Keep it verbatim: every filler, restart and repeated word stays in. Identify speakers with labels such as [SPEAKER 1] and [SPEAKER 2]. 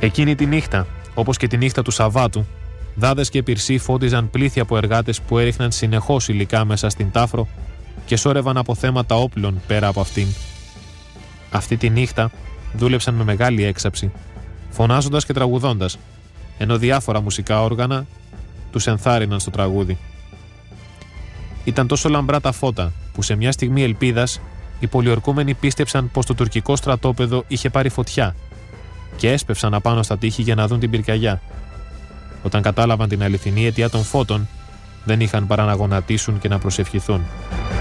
[SPEAKER 1] Εκείνη τη νύχτα, όπως και τη νύχτα του Σαββάτου, δάδες και πυρσί φώτιζαν πλήθη από εργάτες που έριχναν συνεχώς υλικά μέσα στην Τάφρο και σώρευαν αποθέματα όπλων πέρα από αυτήν. Αυτή τη νύχτα δούλεψαν με μεγάλη έξαψη, φωνάζοντας και τραγουδώντας, ενώ διάφορα μουσικά όργανα τους ενθάρρυναν στο τραγούδι. Ήταν τόσο λαμπρά τα φώτα που σε μια στιγμή ελπίδας οι πολιορκούμενοι πίστεψαν πως το τουρκικό στρατόπεδο είχε πάρει φωτιά και έσπευσαν απάνω στα τείχη για να δουν την πυρκαγιά. Όταν κατάλαβαν την αληθινή αιτία των φώτων, δεν είχαν παρά να γονατίσουν και να προσευχηθούν.